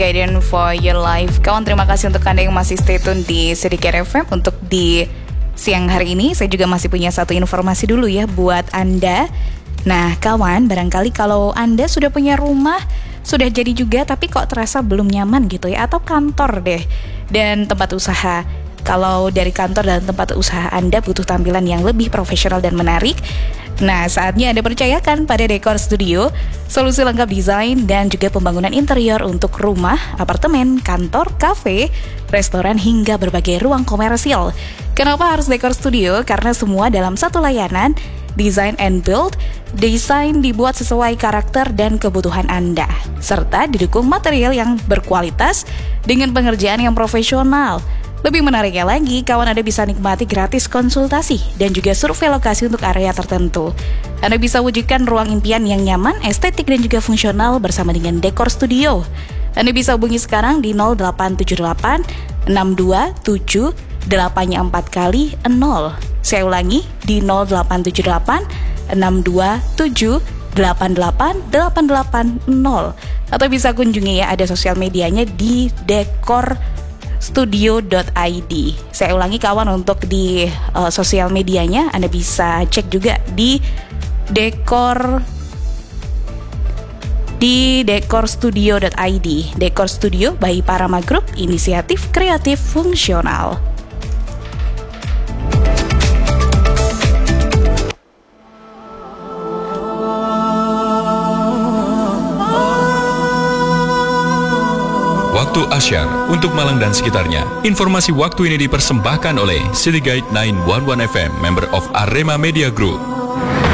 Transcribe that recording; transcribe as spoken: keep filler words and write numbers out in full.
Guidance for Your Life. Kawan, terima kasih untuk Anda yang masih stay tune di Sedikit F M. Untuk di siang hari ini, saya juga masih punya satu informasi dulu ya buat Anda. Nah kawan, barangkali kalau Anda sudah punya rumah, sudah jadi juga, tapi kok terasa belum nyaman gitu ya, atau kantor deh, dan tempat usaha. Kalau dari kantor dan tempat usaha Anda butuh tampilan yang lebih profesional dan menarik, nah saatnya Anda percayakan pada Dekor Studio, solusi lengkap desain dan juga pembangunan interior untuk rumah, apartemen, kantor, kafe, restoran, hingga berbagai ruang komersial. Kenapa harus Dekor Studio? Karena semua dalam satu layanan, design and build. Desain dibuat sesuai karakter dan kebutuhan Anda, serta didukung material yang berkualitas dengan pengerjaan yang profesional. Lebih menariknya lagi, kawan, Anda bisa nikmati gratis konsultasi dan juga survei lokasi untuk area tertentu. Anda bisa wujudkan ruang impian yang nyaman, estetik, dan juga fungsional bersama dengan Dekor Studio. Anda bisa hubungi sekarang di nol delapan tujuh delapan enam dua tujuh delapan empat kali nol. Saya ulangi, di nol delapan tujuh delapan enam dua tujuh delapan delapan delapan delapan nol. Atau bisa kunjungi ya, ada sosial medianya di dekor studio dot i d. Saya ulangi kawan, untuk di uh, sosial medianya Anda bisa cek juga di dekor di dekor studio dot i d. Dekor Studio by Parama Group, inisiatif kreatif fungsional. Waktu Asyar untuk Malang dan sekitarnya. Informasi waktu ini dipersembahkan oleh City Guide sembilan satu satu F M, member of Arema Media Group.